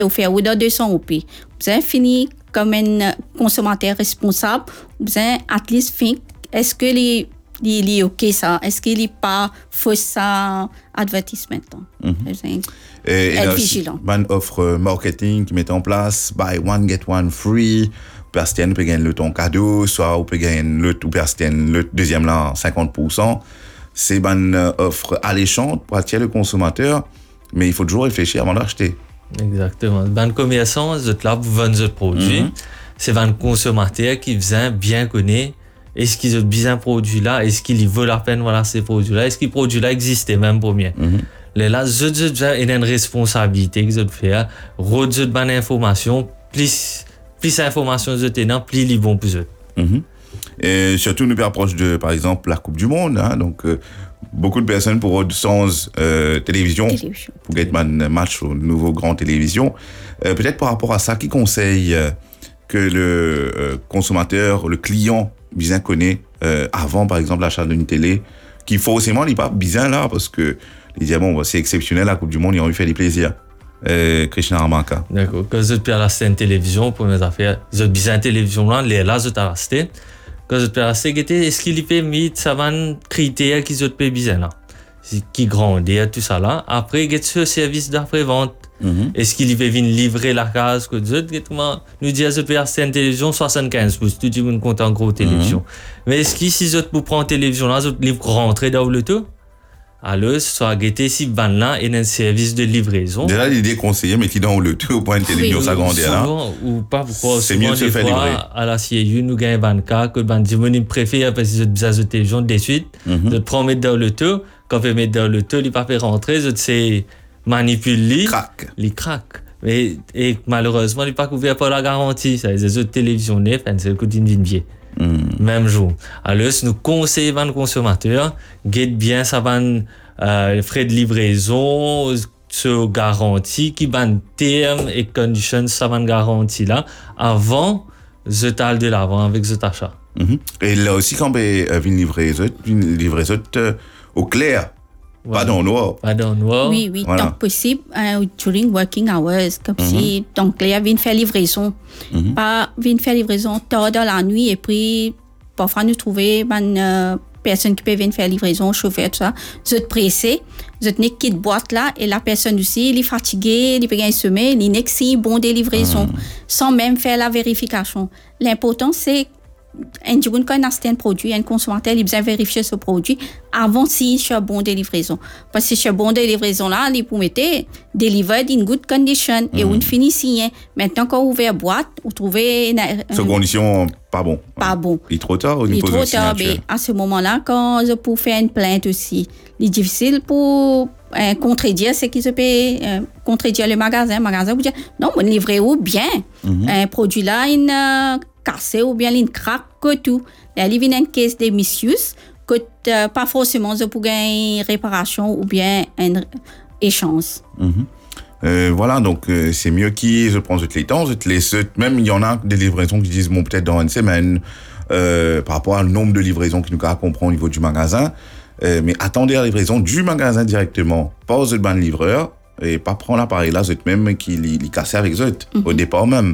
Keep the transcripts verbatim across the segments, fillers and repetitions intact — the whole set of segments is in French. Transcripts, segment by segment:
Vous faites au-delà de deux cents roupies. Vous avez fini comme un consommateur responsable. Vous avez at least think, est-ce que les il est OK ça? Est-ce qu'il n'est pas faux ça advertisement? Mm-hmm. Et être vigilant. Une offre marketing qui met en place buy one get one free. Personne peut gagner le ton cadeau, soit on peut gagner le tout personne le deuxième là cinquante pour cent. C'est une offre alléchante pour attirer le consommateur, mais il faut toujours réfléchir avant d'acheter. Exactement. Ben commerçant, c'est là pour vendre ce produit. Mm-hmm. C'est un consommateur qui vient bien connaître. Est-ce qu'ils ont besoin de produits là? Est-ce qu'il vaut la peine voilà ces produits là? Est-ce que les produits là existent même pour mieux? Mm-hmm. Là, je dois une responsabilité que je dois faire. Redire bonne information, plus plus d'informations je t'ai plus ils vont plus. Mm-hmm. Et surtout nous approche de par exemple la Coupe du Monde, hein, donc euh, beaucoup de personnes pour sans euh, télévision, télévision pour get un match au nouveau grand télévision. Euh, peut-être par rapport à ça, qui conseille euh, que le euh, consommateur, le client bien connaît euh, avant par exemple l'achat d'une télé, qui forcément n'est pas bien là parce que les disent bon c'est exceptionnel la Coupe du Monde, ils ont eu fait des plaisirs. Euh, Krishna Ramanka. D'accord. Quand je peux acheter une télévision pour mes affaires, je besoin de télévision là, les là je t'ai acheté. Quand je peux acheter, est-ce qu'il peut mettre ça van critères qui je peux besoin là, qui grandit tout ça là. Après, get ce service d'après-vente. Mm-hmm. Est-ce qu'il va venir livrer la case que je nous dire je peux acheter une télévision soixante-quinze pouces, tout le monde compte en gros télévision. Mm-hmm. Mais est-ce que si je peux prendre une télévision là, je livre rentrer dans le tout? Alors, soit guetter si ban là et un service de livraison. Déjà l'idée conseillée, mais qui dans le tout au point de télévision oui, secondaire là. Ou pas pourquoi c'est mieux de se faire livrer. À la C I U nous gagne vingt cas que ban disponible préfère parce que je besoin de télévision de suite. Mm-hmm. Je prends mettre dans le tout, quand je mettre dans le tout, il pas fait rentrer, je sais manipuler. Crac. Les crack. Mais et malheureusement, il n'est pas couvert par la garantie. Ça les autres télévisions neuves, c'est le coût d'une vie. Mm. Même jour. Alors, nous conseillons aux consommateurs, guette bien ça van euh, frais de livraison, sur garantie, qui ban termes et conditions ça van garantie là, avant je t'al de l'avant avec cet achat. Mm-hmm. Et là aussi, quand on vient livrer, livrer euh, au clair. Ouais. Pas dans le noir. Pas dans le noir. Oui, oui, voilà. Tant possible, uh, during working hours, comme mm-hmm. si, donc, là, vient faire livraison. Mm-hmm. Pas, vient faire livraison tard dans la nuit, et puis, parfois, nous trouver une euh, personne qui peut venir faire livraison, chauffeur, tout ça. Vous êtes pressé, vous êtes une petite boîte là, et la personne aussi, elle est fatiguée, elle peut gagner sommeil, elle est si bon des livraisons, mm-hmm. sans même faire la vérification. L'important, c'est un jour quand on achète un produit, un consommateur, il besoin vérifier ce produit avant si c'est un bon de livraison. Parce que c'est un bon de livraison là, il peut mettre delivered in good condition mm-hmm. et on finit signé. Maintenant, quand on ouvre la boîte, on trouve une Ces conditions pas bon. Pas bon. Il est trop tard ou il est trop tard. Mais à ce moment-là, quand je peux faire une plainte aussi, il est difficile pour euh, contredire ce qui se peut euh, contredire le magasin. Le magasin vous dit non, on livre où bien. Mm-hmm. Un produit là, il euh, cassé ou bien il craque que tout. Là, il vient une caisse de misuse que euh, pas forcément je pour gagner réparation ou bien un échange. Mm-hmm. Euh, voilà, donc euh, c'est mieux qui je prends toutes les temps, toutes les même il y en a des livraisons qui disent bon peut-être dans une semaine euh, par rapport au nombre de livraisons qui nous comprend au niveau du magasin, euh, mais attendez la livraison du magasin directement, pas aux autres bandes livreurs et pas prendre l'appareil là, c'est même qui les casser avec eux mm-hmm. au départ même.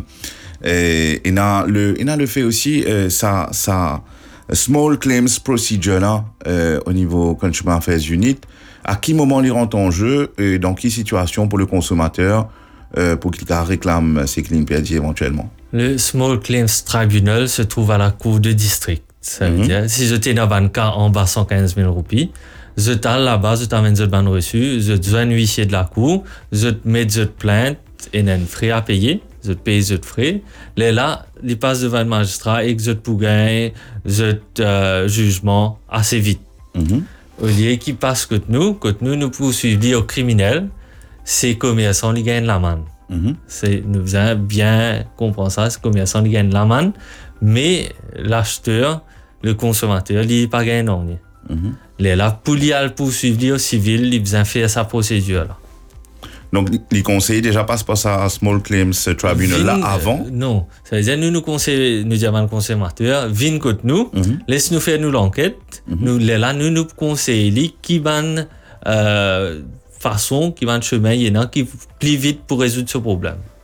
Et il y a le il y a le fait aussi euh, ça ça small claims procedure là euh, au niveau Consumer Affairs Unit. À quel moment il rentre en jeu et dans quelle situation pour le consommateur euh, pour qu'il réclame ses claims perdus éventuellement? Le Small Claims Tribunal se trouve à la cour de district. Ça veut mm-hmm. dire, si je t'ai dans un cas en bas cent quinze mille roupies, je t'ai là-bas, je t'amène ce ban reçu, je te donne huissier de la cour, je te mets de plainte et un frais à payer, je te paye de frais. Là, là, il passe devant le magistrat et que je te peux gagner, je te euh, jugement assez vite. Mm-hmm. Au lieu qui passe que nous, que nous nous poursuivons aux criminels, c'est commerçants qui gagnent la manne. Mm-hmm. C'est nous avons bien compris ça, c'est commerçants qui gagnent la manne, mais l'acheteur, le consommateur, il n'est pas gagnant. Mm-hmm. Là, pour lui poursuivre au civil, il besoin faire sa procédure là. Donc, les conseils déjà passent par ça à Small Claims Tribunal là avant? Euh, non. Ça veut dire, nous, nous conseillons, nous disons au consommateur, viens contre nous, mm-hmm. laisse-nous faire nous l'enquête, mm-hmm. nous, là, nous, nous conseillons qui van, euh, façon, qui van chemin, il y en a qui plus vite pour résoudre ce problème.